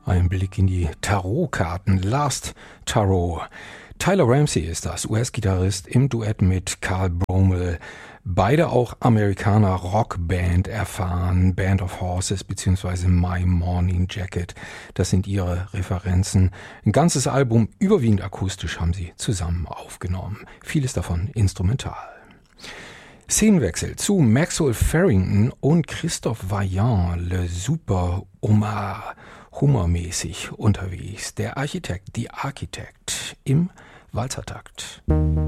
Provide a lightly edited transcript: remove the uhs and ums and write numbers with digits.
Ein Blick in die Tarotkarten. Last Tarot. Tyler Ramsey ist das, US-Gitarrist im Duett mit Carl Bromell. Beide auch Amerikaner, Rockband erfahren, Band of Horses bzw. My Morning Jacket. Das sind ihre Referenzen. Ein ganzes Album, überwiegend akustisch, haben sie zusammen aufgenommen. Vieles davon instrumental. Szenenwechsel zu Maxwell Farrington und Christophe Vaillant, Le Super Omar, humormäßig unterwegs. Der Architekt, The Architect im Walzertakt.